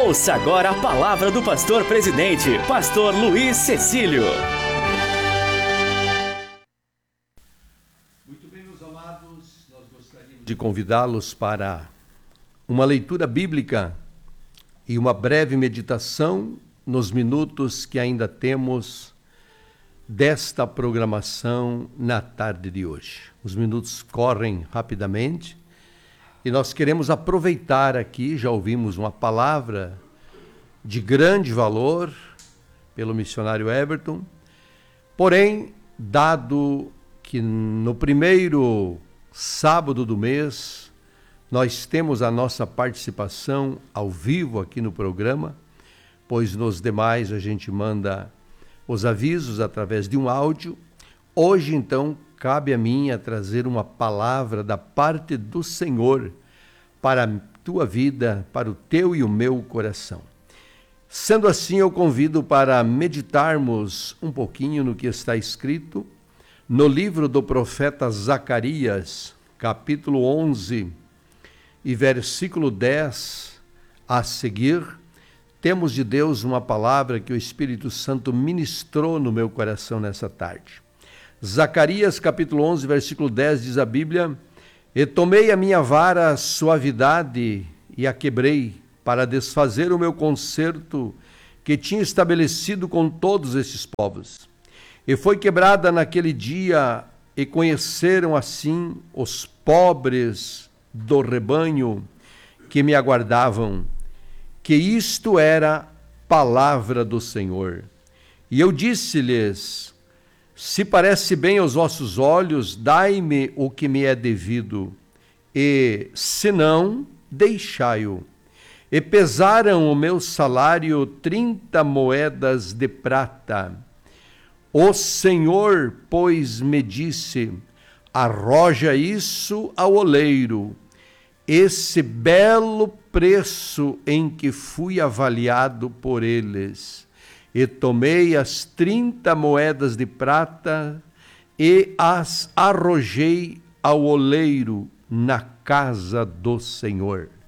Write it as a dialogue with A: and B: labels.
A: Ouça agora a palavra do pastor presidente, pastor Luiz Cecílio.
B: Muito bem, meus amados, nós gostaríamos de convidá-los para uma leitura bíblica e uma breve meditação nos minutos que ainda temos desta programação na tarde de hoje. Os minutos correm rapidamente e nós queremos aproveitar aqui, já ouvimos uma palavra de grande valor pelo missionário Everton, porém, dado que no primeiro sábado do mês nós temos a nossa participação ao vivo aqui no programa, pois nos demais a gente manda os avisos através de um áudio. Hoje, então, cabe a mim trazer uma palavra da parte do Senhor para a tua vida, para o teu e o meu coração. Sendo assim, eu convido para meditarmos um pouquinho no que está escrito no livro do profeta Zacarias, capítulo 11 e versículo 10 a seguir. Temos de Deus uma palavra que o Espírito Santo ministrou no meu coração nessa tarde. Zacarias capítulo 11, versículo 10 diz a Bíblia: "E tomei a minha vara suavidade e a quebrei, para desfazer o meu concerto que tinha estabelecido com todos esses povos. E foi quebrada naquele dia, e conheceram assim os pobres do rebanho que me aguardavam, que isto era palavra do Senhor. E eu disse-lhes: se parece bem aos vossos olhos, dai-me o que me é devido, e se não, deixai-o. E pesaram o meu salário 30 moedas de prata. O Senhor, pois, me disse: arroja isso ao oleiro, esse belo preço em que fui avaliado por eles. E tomei as 30 moedas de prata e as arrojei ao oleiro na casa do Senhor."